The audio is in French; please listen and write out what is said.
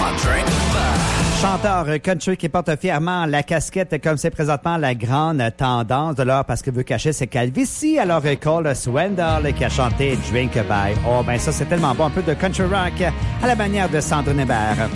Chanteur country qui porte fièrement la casquette comme c'est présentement la grande tendance de l'heure parce qu'il veut cacher ses calvities. Alors Cole Swindle qui a chanté Drink by. Oh ben ça c'est tellement bon, un peu de country rock à la manière de Sandrine Hébert.